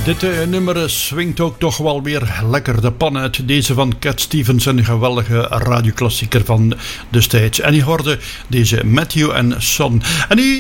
Dit nummer swingt ook toch wel weer lekker de pan uit. Deze van Cat Stevens, een geweldige radioklassieker van destijds. En je hoorde deze Matthew and Son. En nu